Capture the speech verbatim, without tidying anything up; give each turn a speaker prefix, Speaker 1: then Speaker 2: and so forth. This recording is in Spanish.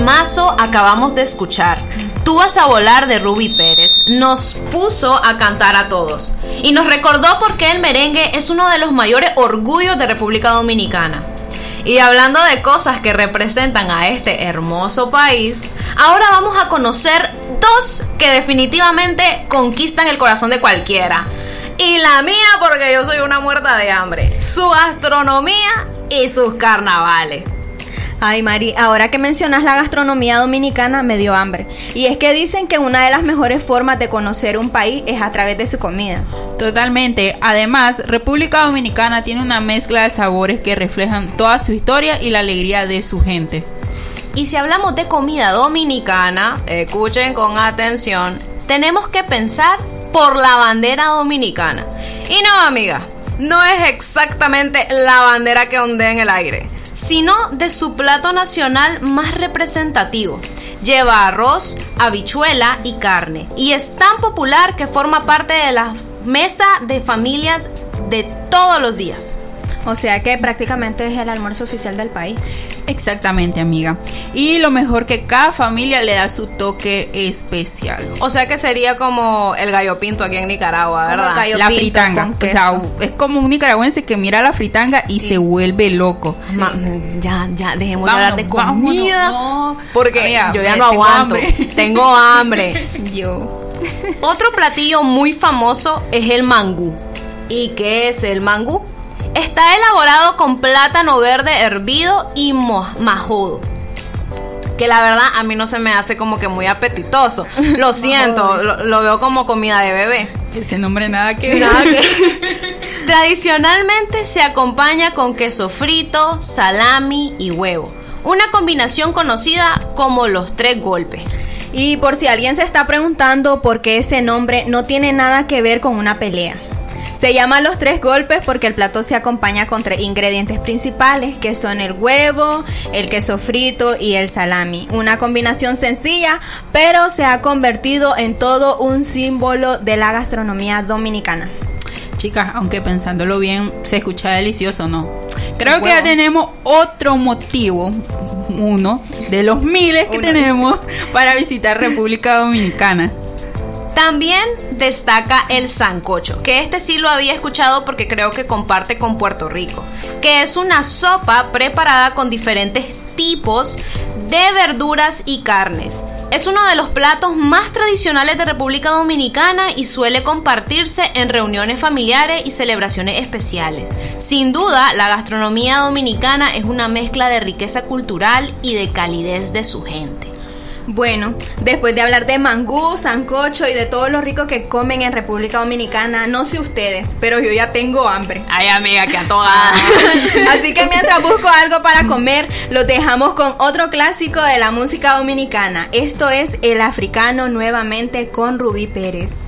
Speaker 1: temazo acabamos de escuchar. Tú vas a volar de Rubí Pérez. Nos puso a cantar a todos y nos recordó por qué el merengue es uno de los mayores orgullos de República Dominicana. Y hablando de cosas que representan a este hermoso país, ahora vamos a conocer dos que definitivamente conquistan el corazón de cualquiera. Y la mía, porque yo soy una muerta de hambre: su gastronomía y sus carnavales.
Speaker 2: Ay, Mari, ahora que mencionas la gastronomía dominicana me dio hambre. Y es que dicen que una de las mejores formas de conocer un país es a través de su comida.
Speaker 3: Totalmente. Además, República Dominicana tiene una mezcla de sabores que reflejan toda su historia y la alegría de su gente.
Speaker 1: Y si hablamos de comida dominicana, escuchen con atención, tenemos que pensar por la bandera dominicana. Y no, amiga, no es exactamente la bandera que ondea en el aire, sino de su plato nacional más representativo. Lleva arroz, habichuela y carne, y es tan popular que forma parte de la mesa de familias de todos los días.
Speaker 2: O sea que prácticamente es el almuerzo oficial del país.
Speaker 3: Exactamente, amiga. Y lo mejor, que cada familia le da su toque especial.
Speaker 1: O sea que sería como el gallo pinto aquí en Nicaragua, ¿verdad?
Speaker 3: La fritanga. O sea, es como un nicaragüense que mira la fritanga y sí. se vuelve loco.
Speaker 1: Sí. Ma, ya, ya, dejemos de hablar de comida.
Speaker 3: No,
Speaker 1: porque amiga, yo ya no tengo aguanto. Hambre. Tengo hambre.
Speaker 2: Yo.
Speaker 1: Otro platillo muy famoso es el mangú. ¿Y qué es el mangú? Está elaborado con plátano verde hervido y mo- majudo, que la verdad a mí no se me hace como que muy apetitoso. Lo siento, lo, lo veo como comida de bebé.
Speaker 3: Ese nombre nada que
Speaker 1: nada que Tradicionalmente se acompaña con queso frito, salami y huevo, una combinación conocida como los tres golpes.
Speaker 2: Y por si alguien se está preguntando por qué ese nombre, no tiene nada que ver con una pelea. Se llama los tres golpes porque el plato se acompaña con tres ingredientes principales, que son el huevo, el queso frito y el salami. Una combinación sencilla, pero se ha convertido en todo un símbolo de la gastronomía dominicana.
Speaker 3: Chicas, aunque pensándolo bien, se escucha delicioso, ¿no? Creo que ya tenemos otro motivo, uno de los miles que uno. tenemos para visitar República Dominicana.
Speaker 1: También destaca el sancocho, que este sí lo había escuchado porque creo que comparte con Puerto Rico, que es una sopa preparada con diferentes tipos de verduras y carnes. Es uno de los platos más tradicionales de República Dominicana y suele compartirse en reuniones familiares y celebraciones especiales. Sin duda, la gastronomía dominicana es una mezcla de riqueza cultural y de calidez de su gente.
Speaker 2: Bueno, después de hablar de mangú, sancocho y de todo lo rico que comen en República Dominicana, no sé ustedes, pero yo ya tengo hambre.
Speaker 1: Ay, amiga, que antojada.
Speaker 2: Así que mientras busco algo para comer, los dejamos con otro clásico de la música dominicana. Esto es El Africano, nuevamente con Rubí Pérez.